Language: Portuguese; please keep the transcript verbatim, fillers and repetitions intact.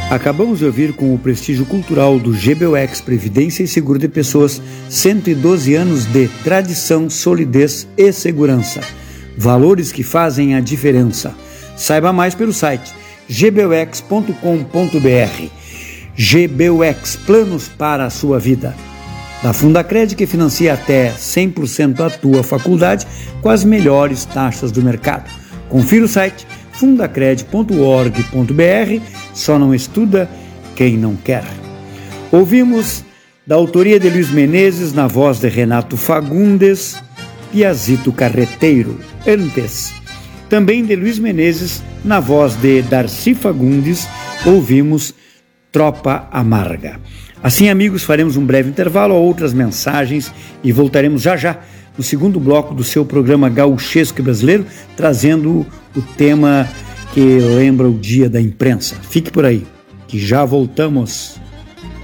Acabamos de ouvir com o prestígio cultural do G B U X Previdência e Seguro de Pessoas, cento e doze anos de tradição, solidez e segurança. Valores que fazem a diferença. Saiba mais pelo site g b u x ponto com ponto b r. G B U X, planos para a sua vida. Da Fundacred, que financia até cem por cento a tua faculdade com as melhores taxas do mercado. Confira o site fundacred ponto org ponto b r. Só não estuda quem não quer. Ouvimos, da autoria de Luiz Menezes, na voz de Renato Fagundes, Piazito Carreteiro. Antes, também de Luiz Menezes, na voz de Darcy Fagundes, ouvimos Tropa Amarga. Assim, amigos, faremos um breve intervalo a outras mensagens e voltaremos já já no segundo bloco do seu programa Gauchesco e Brasileiro, trazendo o tema que lembra o Dia da Imprensa. Fique por aí, que já voltamos.